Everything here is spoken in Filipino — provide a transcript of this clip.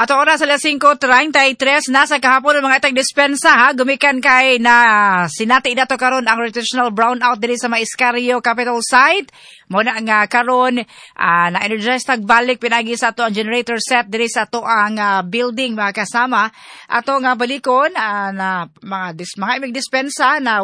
Ato oras sa 5:33 nasa kahapon ang mga itang dispensa ha gumikan kay na sinati dato karon ang rotational brownout diri sa Maiscarrio Capital Site mo na nga karon na energize tagbalik pinagi sa ato ang generator set diri sa ato ang building mga kasama ato nga balikon na mga imig dispensa na